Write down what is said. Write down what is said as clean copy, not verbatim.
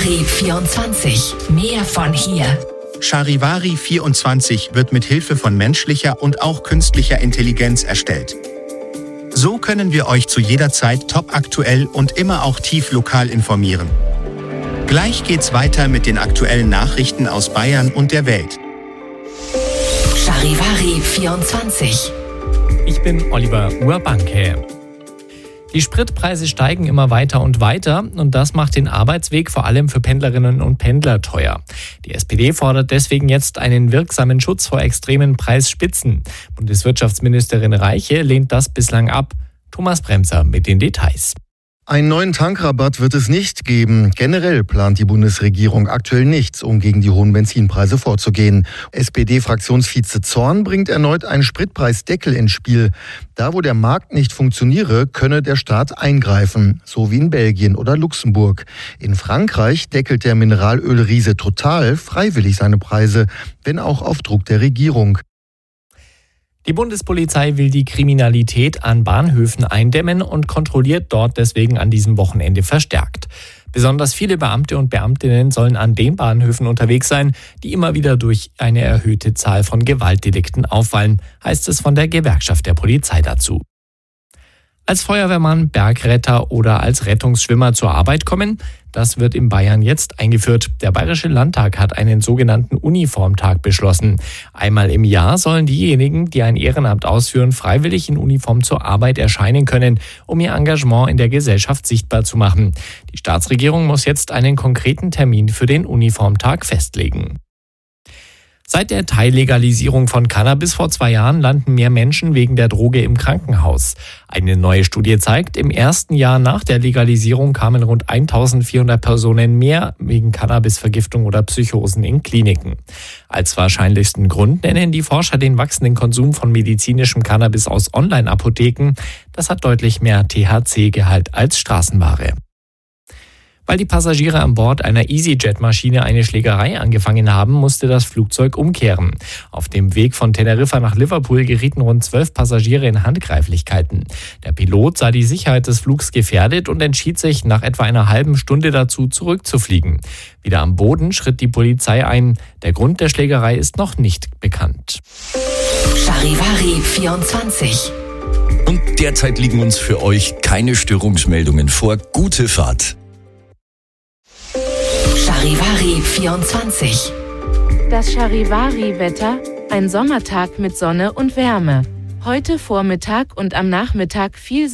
Charivari 24. Mehr von hier. Charivari 24 wird mit Hilfe von menschlicher und auch künstlicher Intelligenz erstellt. So können wir euch zu jeder Zeit topaktuell und immer auch tief lokal informieren. Gleich geht's weiter mit den aktuellen Nachrichten aus Bayern und der Welt. Charivari 24. Ich bin Oliver Urbanke. Die Spritpreise steigen immer weiter und weiter und das macht den Arbeitsweg vor allem für Pendlerinnen und Pendler teuer. Die SPD fordert deswegen jetzt einen wirksamen Schutz vor extremen Preisspitzen. Bundeswirtschaftsministerin Reiche lehnt das bislang ab. Thomas Bremser mit den Details. Einen neuen Tankrabatt wird es nicht geben. Generell plant die Bundesregierung aktuell nichts, um gegen die hohen Benzinpreise vorzugehen. SPD-Fraktionsvize Zorn bringt erneut einen Spritpreisdeckel ins Spiel. Da, wo der Markt nicht funktioniere, könne der Staat eingreifen, so wie in Belgien oder Luxemburg. In Frankreich deckelt der Mineralölriese Total freiwillig seine Preise, wenn auch auf Druck der Regierung. Die Bundespolizei will die Kriminalität an Bahnhöfen eindämmen und kontrolliert dort deswegen an diesem Wochenende verstärkt. Besonders viele Beamte und Beamtinnen sollen an den Bahnhöfen unterwegs sein, die immer wieder durch eine erhöhte Zahl von Gewaltdelikten auffallen, heißt es von der Gewerkschaft der Polizei dazu. Als Feuerwehrmann, Bergretter oder als Rettungsschwimmer zur Arbeit kommen, das wird in Bayern jetzt eingeführt. Der Bayerische Landtag hat einen sogenannten Uniformtag beschlossen. Einmal im Jahr sollen diejenigen, die ein Ehrenamt ausführen, freiwillig in Uniform zur Arbeit erscheinen können, um ihr Engagement in der Gesellschaft sichtbar zu machen. Die Staatsregierung muss jetzt einen konkreten Termin für den Uniformtag festlegen. Seit der Teillegalisierung von Cannabis vor 2 Jahren landen mehr Menschen wegen der Droge im Krankenhaus. Eine neue Studie zeigt, im ersten Jahr nach der Legalisierung kamen rund 1400 Personen mehr wegen Cannabisvergiftung oder Psychosen in Kliniken. Als wahrscheinlichsten Grund nennen die Forscher den wachsenden Konsum von medizinischem Cannabis aus Online-Apotheken. Das hat deutlich mehr THC-Gehalt als Straßenware. Weil die Passagiere an Bord einer EasyJet-Maschine eine Schlägerei angefangen haben, musste das Flugzeug umkehren. Auf dem Weg von Teneriffa nach Liverpool gerieten rund 12 Passagiere in Handgreiflichkeiten. Der Pilot sah die Sicherheit des Flugs gefährdet und entschied sich nach etwa einer halben Stunde dazu, zurückzufliegen. Wieder am Boden schritt die Polizei ein. Der Grund der Schlägerei ist noch nicht bekannt. Charivari 24. Und derzeit liegen uns für euch keine Störungsmeldungen vor. Gute Fahrt. Charivari 24. Das Charivari-Wetter, ein Sommertag mit Sonne und Wärme. Heute Vormittag und am Nachmittag viel